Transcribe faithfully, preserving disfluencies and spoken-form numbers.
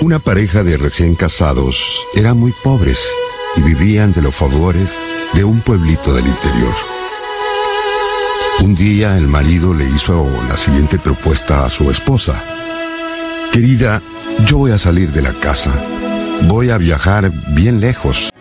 Una pareja de recién casados eran muy pobres y vivían de los favores de un pueblito del interior. Un día el marido le hizo la siguiente propuesta a su esposa. Querida, yo voy a salir de la casa. Voy a viajar bien lejos.